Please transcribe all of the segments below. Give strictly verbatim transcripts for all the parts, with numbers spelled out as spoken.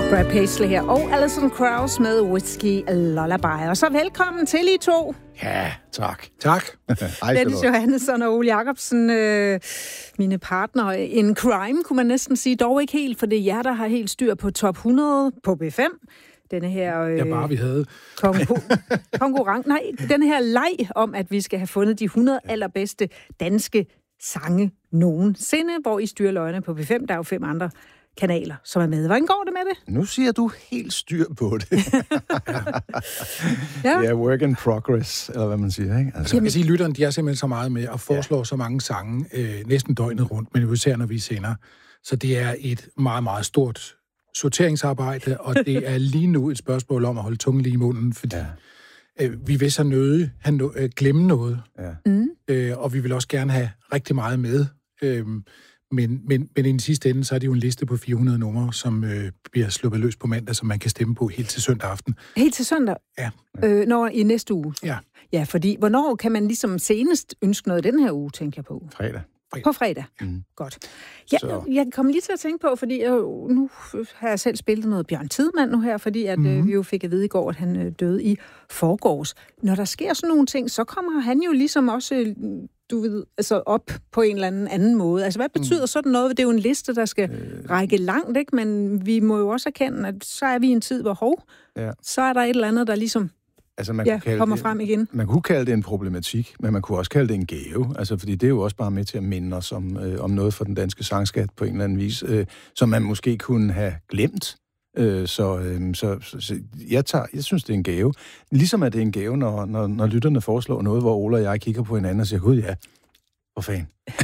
Brad Paisley her, og Alison Krauss med Whiskey Lullaby. Og så velkommen til I to. Ja, tak. Tak. Dennis Johannesson og Ole Jacobsen, øh, mine partnere in crime, kunne man næsten sige. Dog ikke helt, for det er jer, der har helt styr på top hundrede på B fem. Denne her... Øh, ja, bare vi havde. Konkur- konkurrent. Nej, den her leg om, at vi skal have fundet de hundrede allerbedste danske sange nogensinde, hvor I styrer løgene på B fem. Der er jo fem andre kanaler, som er med. Hvordan går det med det? Nu siger du helt styr på det. ja. ja, work in progress, eller hvad man siger, ikke? Altså, jeg kan sige, at lytterne, de er simpelthen så meget med at foreslå ja. så mange sange, øh, næsten døgnet rundt, men især når vi sender. Så det er et meget, meget stort sorteringsarbejde, og det er lige nu et spørgsmål om at holde tungen lige i munden, fordi ja. øh, vi vil så nøde have no- øh, glemme noget, ja. mm. øh, og vi vil også gerne have rigtig meget med. Øh, Men, men, men i den sidste ende, så er det jo en liste på fire hundrede numre, som øh, bliver sluppet løs på mandag, som man kan stemme på helt til søndag aften. Helt til søndag? Ja. Øh, når i næste uge? Ja. Ja, fordi hvornår kan man ligesom senest ønske noget den her uge, tænker jeg på? Fredag. På fredag? Mm. Godt. Ja, så. Jeg kom lige til at tænke på, fordi jeg, nu har jeg selv spillet noget Bjørn Tidemand nu her, fordi at, mm-hmm. øh, vi jo fik at vide i går, at han øh, døde i forgårs. Når der sker sådan nogle ting, så kommer han jo ligesom også... Øh, du ved, altså op på en eller anden anden måde. Altså, hvad betyder mm. sådan noget? Det er jo en liste, der skal øh... række langt, ikke? Men vi må jo også erkende, at så er vi i en tid, hvor hov, ja. så er der et eller andet, der ligesom altså, man ja, kunne kommer det, frem igen. Man kunne kalde det en problematik, men man kunne også kalde det en gave. Altså, fordi det er jo også bare med til at minde os om, øh, om noget fra den danske sangskat på en eller anden vis, øh, som man måske kunne have glemt. Øh, så, øh, så, så, så jeg, tager, jeg synes, det er en gave. Ligesom at det er en gave, når, når, når lytterne foreslår noget, hvor Ole og jeg kigger på hinanden og siger, gud ja, hvor fanden.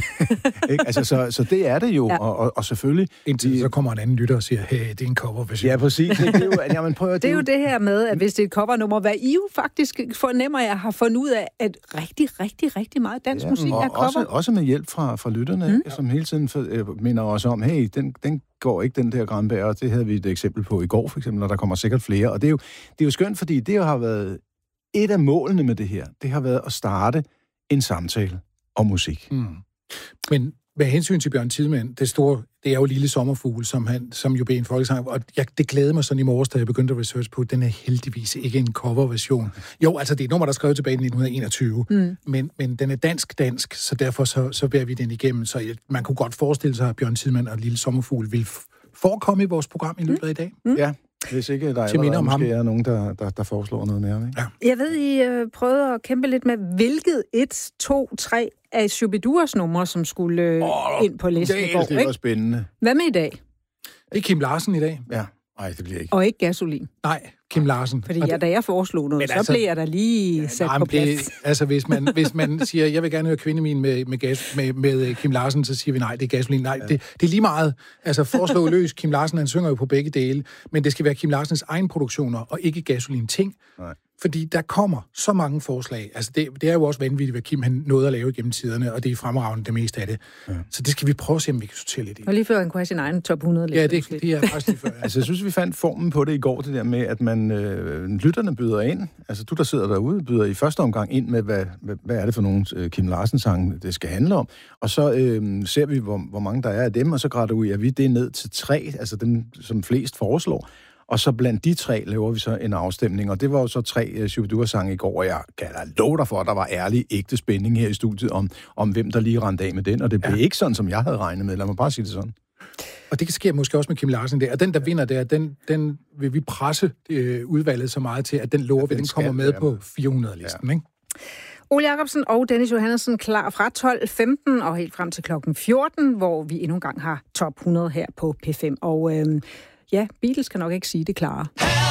Ikke? Altså, så, så det er det jo, ja. og, og, og selvfølgelig... Indtil de, så kommer en anden lytter og siger, hey, det er en coverversion. Ja, præcis. Det, det, er jo, jamen, prøv at, det er jo det her med, at hvis det er et covernummer, hvad I jo faktisk fornemmer, jeg har fundet ud af, at rigtig, rigtig, rigtig meget dansk ja, musik er cover. Også, også med hjælp fra, fra lytterne, mm. som hele tiden for, øh, minder os om, hey, den, den går ikke, den der Granberg, og det havde vi et eksempel på i går, for eksempel, og der kommer sikkert flere. Og det er jo, det er jo skønt, fordi det jo har været et af målene med det her. Det har været at starte en samtale om musik. Mm. Men med hensyn til Bjørn Tidemand, det store, det er jo Lille Sommerfugl, som, han, som jo blev en folkesang, og jeg, det glæder mig sådan i morges, da jeg begyndte at research på, den er heldigvis ikke en coverversion. Jo, altså det er et nummer, der er skrevet tilbage i nitten enogtyve, mm. men, men den er dansk-dansk, så derfor så, så bærer vi den igennem, så jeg, man kunne godt forestille sig, at Bjørn Tidemand og Lille Sommerfugl vil forekomme i vores program i løbet af i dag. Mm. Ja. Hvis ikke der er måske er nogen, der, der, der foreslår noget nærmere. Ja. Jeg ved, I øh, prøvede at kæmpe lidt med, hvilket et, to, tre af Shubiduras numre, som skulle øh, oh, ind på listen i går. Det var spændende. Hvad med i dag? Det er Kim Larsen i dag. Ja. Nej, det bliver ikke. Og ikke Gasolin. Nej, Kim Larsen. Fordi ja, da jeg foreslog noget, så altså, blev jeg da lige ja, sat nej, på plads. Det, altså, hvis man, hvis man siger, jeg vil gerne høre Kvinde min med, med, gas, med, med Kim Larsen, så siger vi nej, det er Gasolin. Nej, ja. det, det er lige meget. Altså, foreslå løs. Kim Larsen, han synger jo på begge dele, men det skal være Kim Larsens egen produktioner, og ikke Gasolin ting. Nej. Fordi der kommer så mange forslag. Altså, det, det er jo også vanvittigt, hvad Kim han nåede at lave gennem tiderne, og det er fremragende det meste af det. Ja. Så det skal vi prøve at se, om vi kan sortere lidt i. Og lige før han kunne have sin egen top hundrede liste. Ja, det, det er faktisk lige før. Ja. Altså, jeg synes, vi fandt formen på det i går, det der med, at man øh, lytterne byder ind. Altså, du, der sidder derude, byder i første omgang ind med, hvad, hvad, hvad er det for nogle øh, Kim Larsen-sange, det skal handle om. Og så øh, ser vi, hvor, hvor mange der er af dem, og så graduerer vi det ned til tre, altså dem, som flest foreslår. Og så blandt de tre laver vi så en afstemning, og det var jo så tre uh, Shubiduras-sange i går, og jeg kan da love dig for, at der var ærlig, ægte spænding her i studiet om, om hvem der lige rendte af med den, og det blev ja. ikke sådan, som jeg havde regnet med. Lad mig bare sige det sådan. Og det sker måske også med Kim Larsen der, og den, der vinder der, den, den vil vi presse øh, udvalget så meget til, at den lover, ja, den, den kommer med på fire hundrede-listen, ja. Ikke? Ole Jacobsen og Dennis Johannesson klar fra tolv femten og helt frem til klokken fjorten, hvor vi endnu en gang har top hundrede her på P fem. Og øh, ja, Beatles kan nok ikke sige det klare.